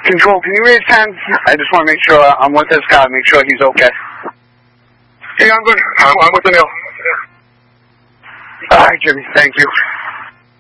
Control, can you raise 10? I just want to make sure I'm with this guy, make sure he's okay. Yeah, I'm good. I'm with the mill. All right, Jimmy, thank you.